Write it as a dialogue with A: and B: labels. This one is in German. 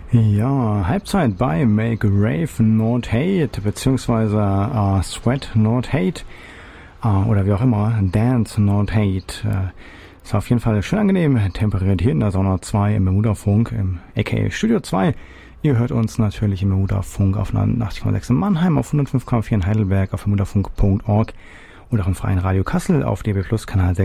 A: Ja, Halbzeit bei Make Rave Not Hate beziehungsweise Sweat Not Hate oder wie auch immer, Dance Not Hate. Ist auf jeden Fall schön angenehm, temperiert hier in der Sauna 2 im Bermuda-Funk, im aka Studio 2. Ihr hört uns natürlich im Bermuda-Funk auf 89,6 in Mannheim, auf 105,4 in Heidelberg, auf bermudafunk.org oder auch im freien Radio Kassel auf DB Plus Kanal